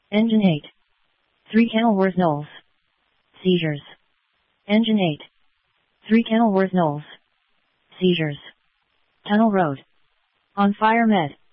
Engine 8. 3 Kenilworth Knowles. Seizures. Engine 8. 3 Kenilworth Knowles. Seizures. Tunnel Road. On Fire Med.